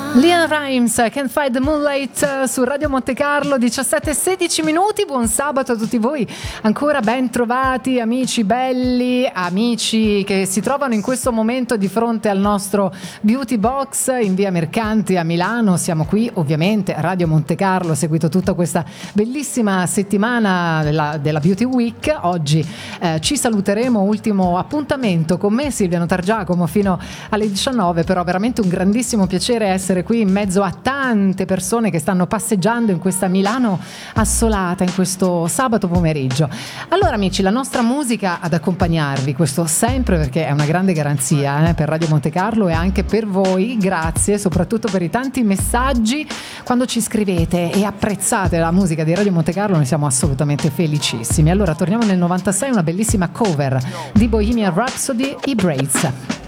Leon Rimes, Can't Find the Moonlight su Radio Monte Carlo, 17:16 minuti. Buon sabato a tutti voi, ancora ben trovati amici belli, amici che si trovano in questo momento di fronte al nostro Beauty Box in via Mercanti a Milano. Siamo qui ovviamente a Radio Monte Carlo, ho seguito tutta questa bellissima settimana della Beauty Week. Oggi ci saluteremo, ultimo appuntamento con me Silvia Notargiacomo fino alle 19, però veramente un grandissimo piacere essere qui in mezzo a tante persone che stanno passeggiando in questa Milano assolata in questo sabato pomeriggio. Allora amici, la nostra musica ad accompagnarvi, questo sempre, perché è una grande garanzia per Radio Monte Carlo e anche per voi. Grazie soprattutto per i tanti messaggi quando ci scrivete e apprezzate la musica di Radio Monte Carlo, noi siamo assolutamente felicissimi. Allora torniamo nel 96, una bellissima cover di Bohemian Rhapsody, i Braids.